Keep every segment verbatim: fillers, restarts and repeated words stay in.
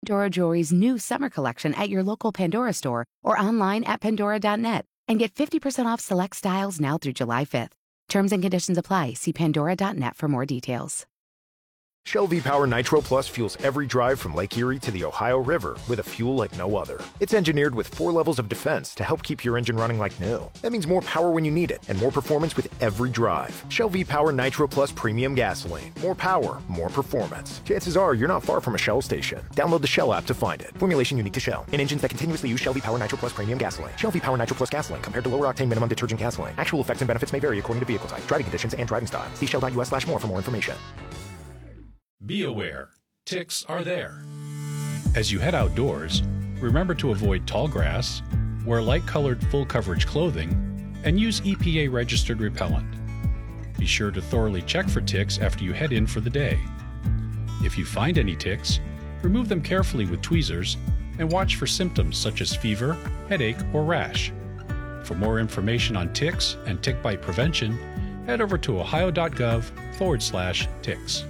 Pandora Jewelry's new summer collection at your local Pandora store or online at pandora dot net and get fifty percent off select styles now through July fifth. Terms and conditions apply. See pandora dot net for more details. Shell V-Power Nitro Plus fuels every drive from Lake Erie to the Ohio River with a fuel like no other. It's engineered with four levels of defense to help keep your engine running like new. That means more power when you need it and more performance with every drive. Shell V-Power Nitro Plus Premium Gasoline. More power, more performance. Chances are you're not far from a Shell station. Download the Shell app to find it. Formulation unique to Shell. In engines that continuously use Shell V-Power Nitro Plus Premium Gasoline. Shell V-Power Nitro Plus Gasoline compared to lower octane minimum detergent gasoline. Actual effects and benefits may vary according to vehicle type, driving conditions, and driving style. See shell dot U S slash more for more information. Be aware, ticks are there. As you head outdoors, remember to avoid tall grass, wear light-colored full-coverage clothing, and use E P A-registered repellent. Be sure to thoroughly check for ticks after you head in for the day. If you find any ticks, remove them carefully with tweezers and watch for symptoms such as fever, headache, or rash. For more information on ticks and tick bite prevention, head over to ohio.gov forward slash ticks.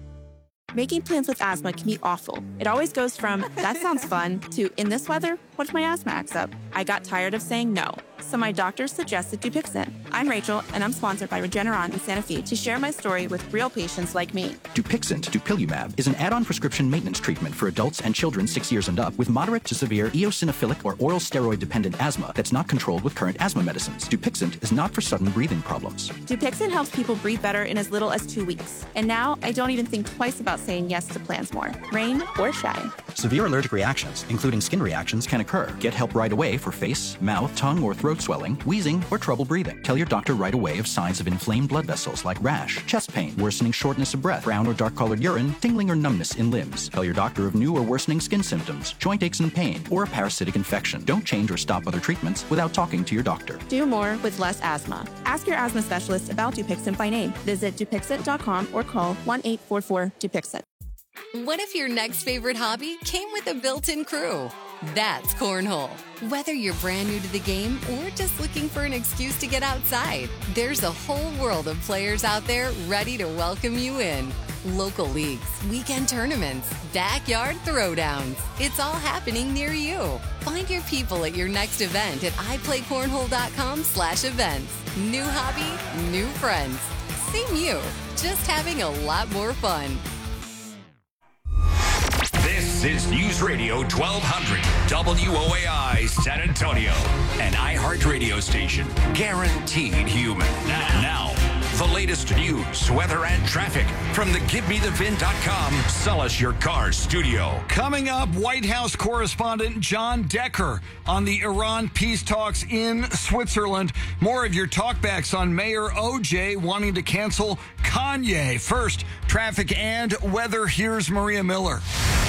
Making plans with asthma can be awful. It always goes from, that sounds fun, to, in this weather, what if my asthma acts up? I got tired of saying no, so my doctor suggested Dupixent. I'm Rachel, and I'm sponsored by Regeneron in Santa Fe to share my story with real patients like me. Dupixent, Dupilumab, is an add-on prescription maintenance treatment for adults and children six years and up with moderate to severe eosinophilic or oral steroid-dependent asthma that's not controlled with current asthma medicines. Dupixent is not for sudden breathing problems. Dupixent helps people breathe better in as little as two weeks. And now, I don't even think twice about saying yes to plans more, rain or shine. Severe allergic reactions, including skin reactions, can occur. Get help right away for face, mouth, tongue, or throat swelling, wheezing, or trouble breathing. Tell your doctor right away of signs of inflamed blood vessels like rash, chest pain, worsening shortness of breath, brown or dark-colored urine, tingling or numbness in limbs. Tell your doctor of new or worsening skin symptoms, joint aches and pain, or a parasitic infection. Don't change or stop other treatments without talking to your doctor. Do more with less asthma. Ask your asthma specialist about Dupixent by name. Visit Dupixent dot com or call one eight four four Dupixent. What if your next favorite hobby came with a built-in crew? That's Cornhole. Whether you're brand new to the game or just looking for an excuse to get outside, there's a whole world of players out there ready to welcome you in. Local leagues, weekend tournaments, backyard throwdowns. It's all happening near you. Find your people at your next event at iPlayCornhole.com slash events. New hobby, new friends. Same you, just having a lot more fun. This is News Radio twelve hundred W O A I San Antonio, an iHeartRadio station, guaranteed human. Now, now, the latest news, weather, and traffic from the Give Me The Vin dot com Sell Us Your Car studio. Coming up, White House correspondent John Decker on the Iran peace talks in Switzerland. More of your talkbacks on Mayor O J wanting to cancel Kanye. First, traffic and weather. Here's Maria Miller.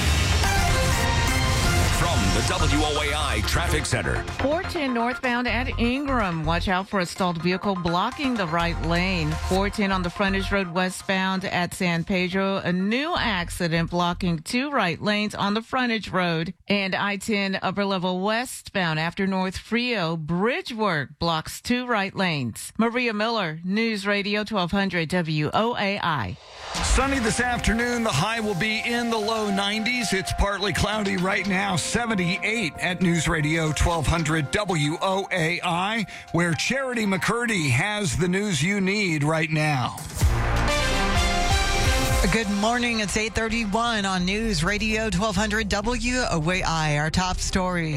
From the W O A I Traffic Center. four ten northbound at Ingram. Watch out for a stalled vehicle blocking the right lane. four ten on the frontage road westbound at San Pedro. A new accident blocking two right lanes on the frontage road. And I ten upper level westbound after North Frio. Bridge work blocks two right lanes. Maria Miller, News Radio twelve hundred W O A I. Sunny this afternoon. The high will be in the low nineties. It's partly cloudy right now. seventy-eight at News Radio twelve hundred W O A I, where Charity McCurdy has the news you need right now. Good morning. It's eight thirty-one on News Radio twelve hundred W O A I. Our top story.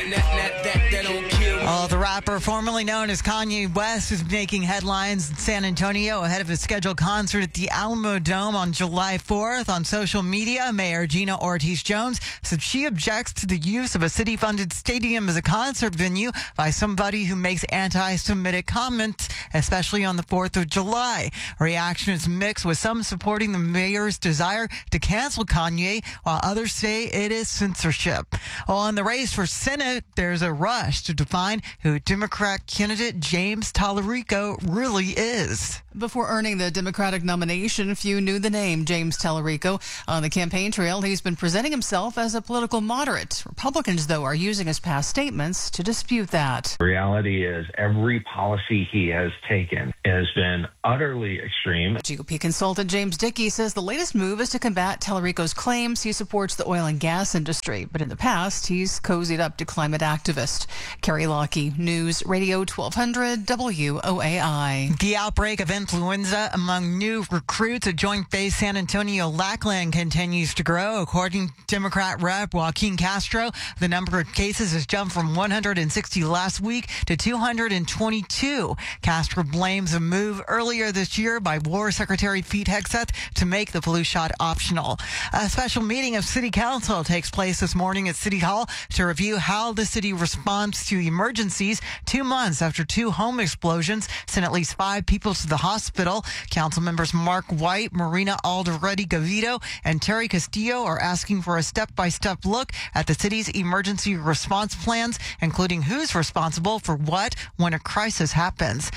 Oh, the rapper formerly known as Kanye West is making headlines in San Antonio ahead of his scheduled concert at the Alamo Dome on July fourth. On social media, Mayor Gina Ortiz-Jones said she objects to the use of a city-funded stadium as a concert venue by somebody who makes anti-Semitic comments, especially on the fourth of July. Reaction is mixed, with some supporting the mayor's desire to cancel Kanye, while others say it is censorship. Well, in the race for Senate, there's a rush to define who Democrat candidate James Tallarico really is. Before earning the Democratic nomination, few knew the name James Tallarico. On the campaign trail, he's been presenting himself as a political moderate. Republicans, though, are using his past statements to dispute that. The reality is every policy he has taken has been utterly extreme. G O P consultant James Dickey says says the latest move is to combat Tallarico's claims he supports the oil and gas industry. But in the past, he's cozied up to climate activist. Carrie Lockie, News Radio twelve hundred W O A I. The outbreak of influenza among new recruits at Joint Base San Antonio Lackland continues to grow. According to Democrat Rep Joaquin Castro, the number of cases has jumped from one hundred sixty last week to two hundred twenty-two. Castro blames a move earlier this year by War Secretary Pete Hegseth to make the flu shot optional. A special meeting of City Council takes place this morning at City Hall to review how the city responds to emergencies two months after two home explosions sent at least five people to the hospital. Council members Mark White, Marina Alderete Gavito, and Terry Castillo are asking for a step-by-step look at the city's emergency response plans, including who's responsible for what when a crisis happens.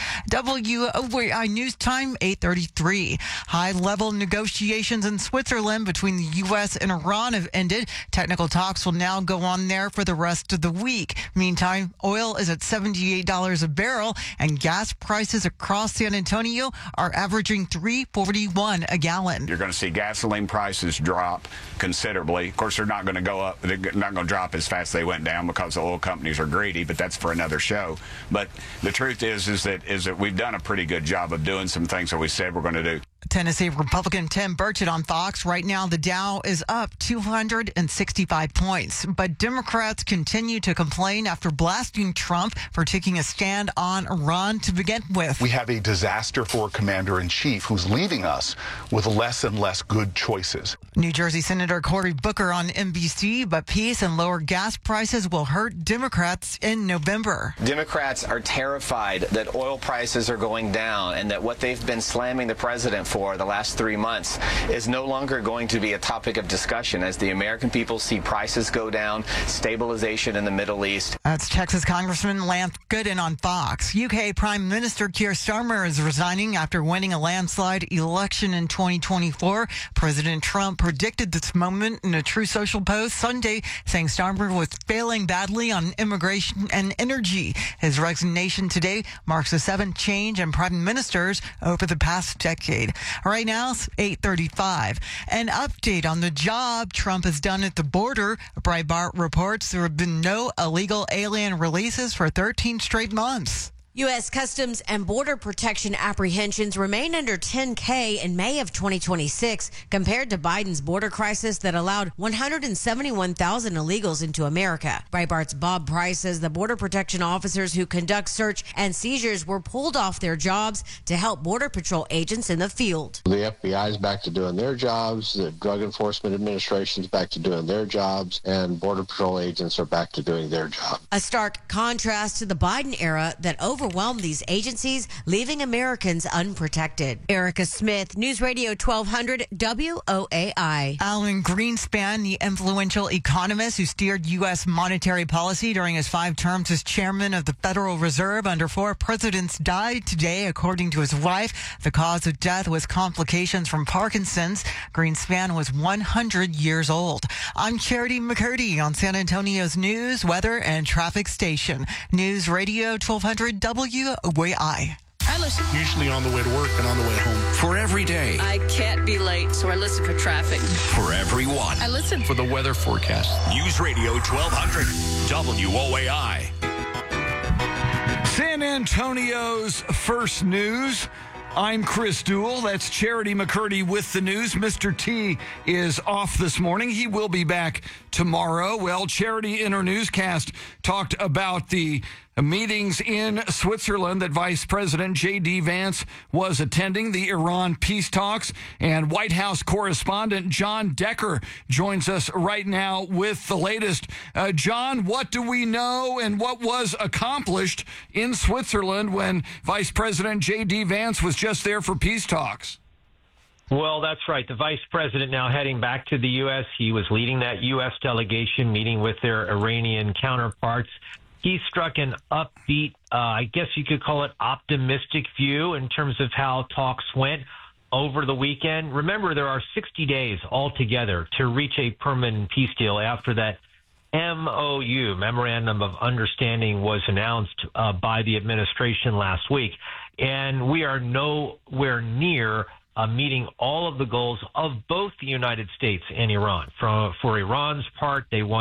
W O A I News Time, eight thirty-three. High-level negotiations in Switzerland between the U S and Iran have ended. Technical talks will now go on there for the rest of the week. Meantime, oil is at seventy-eight dollars a barrel, and gas prices across San Antonio are averaging three forty-one a gallon. You're going to see gasoline prices drop considerably. Of course, they're not going to go up. They're not going to drop as fast as they went down because the oil companies are greedy, but that's for another show. But the truth is, is that is that we've done a pretty good job of doing some things that we said we're going to do. Tennessee Republican Tim Burchett on Fox. Right now, the Dow is up two hundred sixty-five points. But Democrats continue to complain after blasting Trump for taking a stand on Iran to begin with. We have a disaster for commander-in-chief who's leaving us with less and less good choices. New Jersey Senator Cory Booker on N B C, but peace and lower gas prices will hurt Democrats in November. Democrats are terrified that oil prices are going down and that what they've been slamming the president for the last three months is no longer going to be a topic of discussion as the American people see prices go down, stabilization in the Middle East. That's Texas Congressman Lance Gooden on Fox. U K Prime Minister Keir Starmer is resigning after winning a landslide election in twenty twenty-four. President Trump predicted this moment in a True Social post Sunday, saying Starmer was failing badly on immigration and energy. His resignation today marks the seventh change in prime ministers over the past decade. Right now, it's eight thirty-five. An update on the job Trump has done at the border. Breitbart reports there have been no illegal alien releases for thirteen straight months. U S Customs and Border Protection apprehensions remain under ten K in May of twenty twenty-six, compared to Biden's border crisis that allowed one hundred seventy-one thousand illegals into America. Breitbart's Bob Price says the Border Protection officers who conduct search and seizures were pulled off their jobs to help Border Patrol agents in the field. The F B I is back to doing their jobs, the Drug Enforcement Administration is back to doing their jobs, and Border Patrol agents are back to doing their job. A stark contrast to the Biden era that over overwhelmed these agencies, leaving Americans unprotected. Erica Smith, News Radio twelve hundred W O A I. Alan Greenspan, the influential economist who steered U S monetary policy during his five terms as chairman of the Federal Reserve under four presidents, died today, according to his wife. The cause of death was complications from Parkinson's. Greenspan was one hundred years old. I'm Charity McCurdy on San Antonio's news, weather, and traffic station. News Radio twelve hundred W O A I. I listen. Usually on the way to work and on the way home. For every day. I can't be late, so I listen for traffic. For everyone. I listen for the weather forecast. News Radio twelve hundred W O A I. San Antonio's first news. I'm Chris Duell. That's Charity McCurdy with the news. Mister T is off this morning. He will be back tomorrow. Well, Charity in her newscast talked about the meetings in Switzerland that Vice President J D. Vance was attending, the Iran peace talks, and White House correspondent John Decker joins us right now with the latest. Uh, John, what do we know and what was accomplished in Switzerland when Vice President J D. Vance was just there for peace talks? Well, that's right. The vice president now heading back to the U S. He was leading that U S delegation, meeting with their Iranian counterparts. He struck an upbeat, uh, I guess you could call it optimistic view in terms of how talks went over the weekend. Remember, there are sixty days altogether to reach a permanent peace deal after that M O U, Memorandum of Understanding, was announced uh, by the administration last week. And we are nowhere near uh, meeting all of the goals of both the United States and Iran. For, for Iran's part, they want